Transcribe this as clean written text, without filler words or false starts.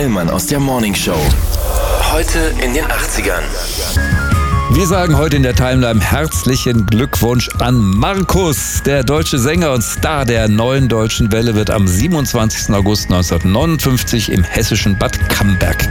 Ellmann aus der Morning Show. Heute in den 80ern. Wir sagen heute in der Timeline herzlichen Glückwunsch an Markus. Der deutsche Sänger und Star der neuen deutschen Welle wird am 27. August 1959 im hessischen Bad Camberg